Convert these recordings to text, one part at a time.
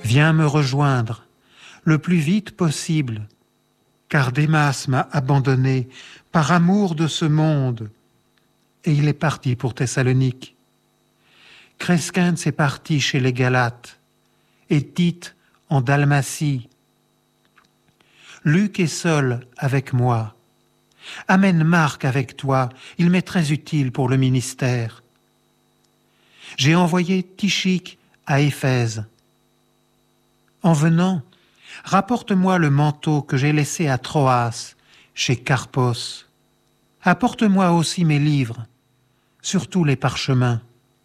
Viens me rejoindre le plus vite possible, car Démas m'a abandonné par amour de ce monde, et il est parti pour Thessalonique. Crescens est parti chez les Galates, et Tite en Dalmatie. Luc est seul avec moi. Amène Marc avec toi, il m'est très utile pour le ministère. J'ai envoyé Tychique à Éphèse. En venant, rapporte-moi le manteau que j'ai laissé à Troas, chez Carpos. Apporte-moi aussi mes livres, surtout les parchemins.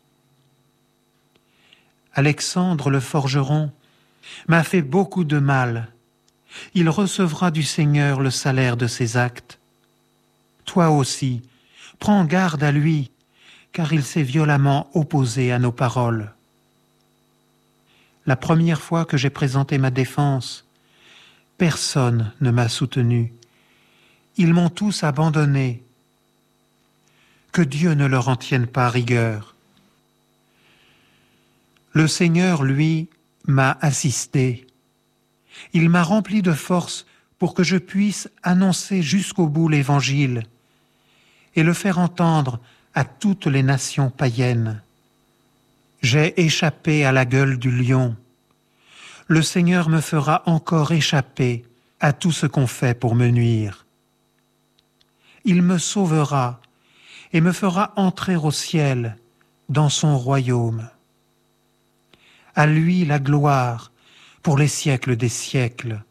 Alexandre le forgeron m'a fait beaucoup de mal. Il recevra du Seigneur le salaire de ses actes. Toi aussi, prends garde à lui, car il s'est violemment opposé à nos paroles. La première fois que j'ai présenté ma défense, personne ne m'a soutenu. Ils m'ont tous abandonné. Que Dieu ne leur en tienne pas rigueur. Le Seigneur, lui, m'a assisté. Il m'a rempli de force pour que je puisse annoncer jusqu'au bout l'Évangile et le faire entendre à toutes les nations païennes. J'ai échappé à la gueule du lion. Le Seigneur me fera encore échapper à tout ce qu'on fait pour me nuire. Il me sauvera et me fera entrer au ciel dans son royaume. À lui la gloire pour les siècles des siècles.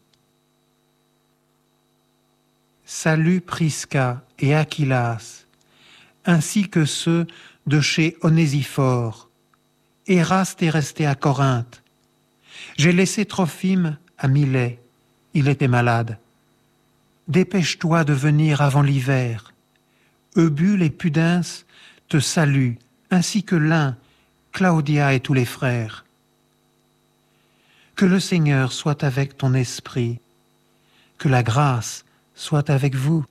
Salue Prisca et Aquilas, ainsi que ceux de chez Onésiphore. Éraste est resté à Corinthe. J'ai laissé Trophime à Milet, il était malade. Dépêche-toi de venir avant l'hiver. Eubule et Pudens te saluent, ainsi que Lin, Claudia et tous les frères. Que le Seigneur soit avec ton esprit, que la grâce soit avec vous.